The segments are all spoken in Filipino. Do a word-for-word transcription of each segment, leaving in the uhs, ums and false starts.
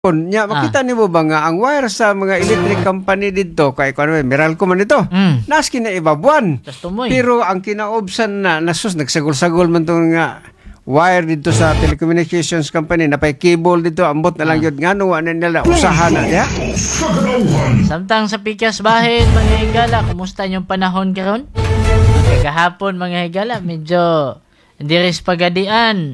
Nya makita ah. nimo ba nga ang wire sa mga electric company dito kay kuno Meralco man ito. Mm. Nas kina ibabuan. Pero ang kinaobsan na nasus nagsagol-sagol man tong nga wire dito sa telecommunications company na pay cable dito ambot na lang ah. yun ngano wa na nila usahan na ya. Samtang sa Pikas bahin mga higala, kumusta yung panahon karon? Kagahapon mga higala medyo diris pagadian.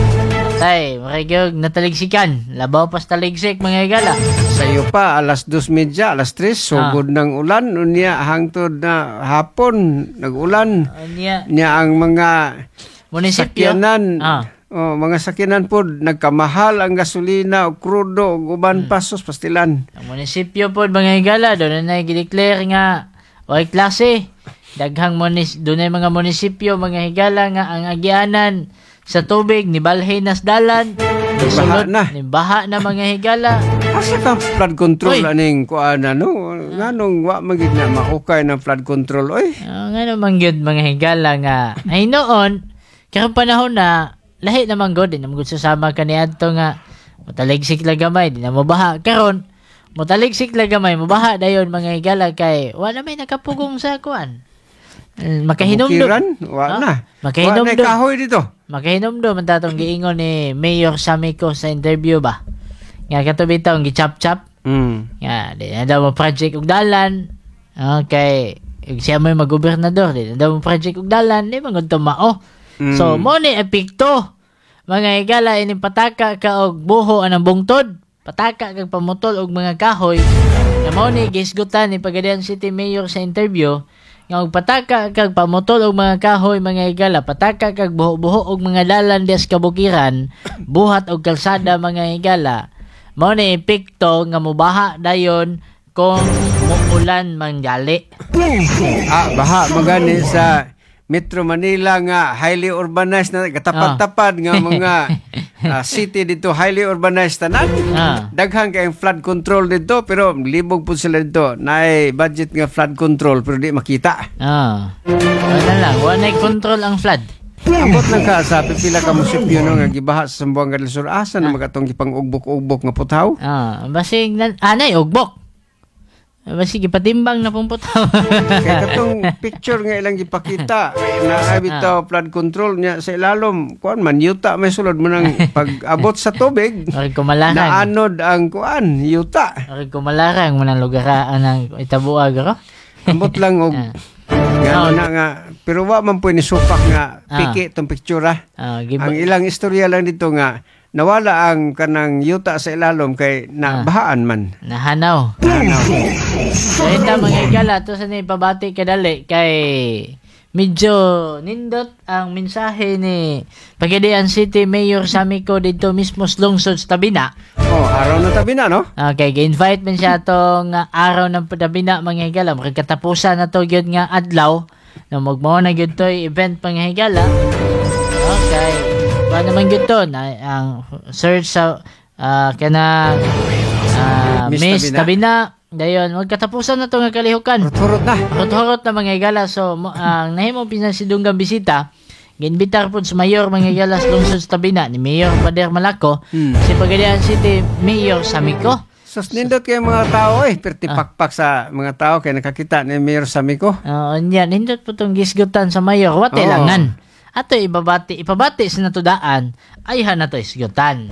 Tay, marigyog nataligsikan. Labaw pas taligsik mga higala. Sayo pa alas dos media, alas tres sugod ah. ng ulan unya hangtod na hapon nag-ulan. Unya nya ang mga munisipyo sakyanan ah. oh, mga sakyanan po nagkamahal ang gasolina o krudo o uban hmm. pasos pastilan. Ang munisipyo po mga higala doon na i-declare nga oy klase. Daghang munis doon ay mga munisipyo mga higala nga ang agyanan sa tubig ni balhin nas dalan ni baha na ni baha na mga higala. Asa ka flood control aning kuan ano nganong wa magid na maukay ng flood control oy. Uh, ngano man gyud mga higala nga ay noon karong panahon na lahi naman god din namgud susama kaniadto nga motaligsik la gamay di na mabaha karon motaligsik la gamay mabaha dayon mga higala kay wa na may nakapugong sa kuan. Makahinomdom wa na. Makahinomdom. Wa na kahoy dito. Makahinomdom man tatong giingon ni Mayor Samico sa interview ba. Nga katubi taong gichap-chap. Mm. Nga di na daw mo project og dalan. Okay. Siya mo mag-gobernador di na daw mo project og dalan di man gud mao. Mm. So mo ni epekto. Mga higala ini pataka ka og buho anang bungtod. Pataka kag pamutol og mga kahoy. Nga mo ni gisgutan ni Pagadian City Mayor sa interview. Nga pataka kag pamutol og mga kahoy mga higala, pataka kag buho-buho og mga dalan des kabukiran, buhat og kalsada mga higala. Mao ni epekto nga mobaha dayon kung muulan mangyali. Ah, baha magani sa Metro Manila nga highly urbanized na katapad-tapad nga mga uh, city dito highly urbanized tanan. Ah. Daghang kay flood control dito pero libog po sila dito. Naay budget nga flood control pero di makita. Ah. Wala lang, wala control ang flood. Ambot lang ka sa pipila ka munisipyo no nga gibaha sa Sambuanga del Sur asa na magatong gipang-ugbok-ugbok nga puthaw. Ah, basig anay ugbok. Basig ipatimbang na pumputaw. Kaya katong picture nga ilang gipakita na bitaw flood control niya sa ilalom kuan man yuta may sulod mo nang pag-abot sa tubig. Ari kumalarang. Naanod ang kuan yuta. Ari kumalarang mo nang lugaraan ng itabuag ro. Ambot lang og nga na nga pero wa man po ni supak nga piki tong picture ah. Ah, ang ilang istorya lang dito nga nawala ang kanang yuta sa ilalom kay nabahaan man. Nahanaw. Nahanaw. So ito mga higala, ito sa pabati kadali kay medyo nindot ang mensahe ni Pagadian City Mayor Samico dito mismo sa lungsod sa Tabina. Oh, araw ng Tabina, no? Okay, gi-invite man siya itong uh, araw ng Tabina mga higala. Makikatapusan na ito yun nga adlaw na magmaw na yun ito event mga higala. Okay. Paano naman yun ito? Na, ang search sa uh, kana uh, Miss, Miss Tabina. Tabina. Dayon, magkatapusan na ito nga kalihukan. Rot-horot na. Rot-horot na mga higala. So, ang uh, nahimong pinasidunggang bisita, ginbitar po sa Mayor mga higala sa lungsod sa Tabina ni Mayor Pader Malaco, hmm. si Pagadian City Mayor Samico. Sus, nindot kayo mga tao eh. Pertipakpak ah. sa mga tao kaya nakakita ni Mayor Samico. Oo, uh, yan. Nindot po itong gisgutan sa Mayor. Wate oh. langan. Ato ibabati, ipabati sa natudaan, ay hanato isgutan.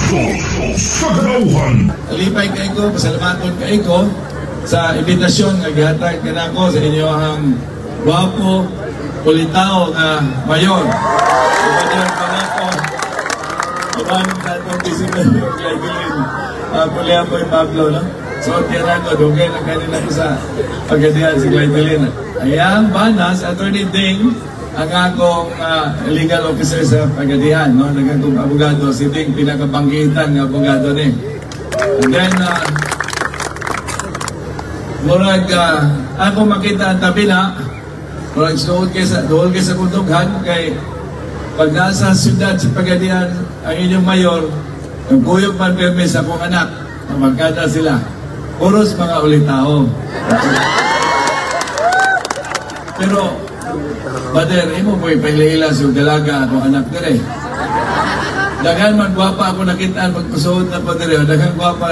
Alipay kay ko, pasalamaton kay ko sa imbitasyon nga gihatag kanako sa inyo ang guwapo, kulitaw nga mayor. Ibadyang kanako, iban sa itong disiplin, kay Gilin, kulihan po yung Pablo, no? So, kaya ko, dugay na kanila sa Pagadian si Glydelin. Ayan, banas, Attorney Ding, ang akong uh, legal officer sa Pagadian, no? Nagagong abogado, si Ding, pinakabanggitan ng abogado ni. And then, uh, murag, uh, ako makita ang Tabina, murag suod kayo sa, dool kayo sa kundughan, kay pag nasa syudad sa Pagadian, ang inyong mayor, ang kuyog man permis sa akong anak, magkada sila. Puros mga ulitao. Pero, Bader, imo po ipailailas yung dalaga ako anak nila eh. Daghan man gwapa ako nakitaan pagkusuod na pa diri. Daghan gwapa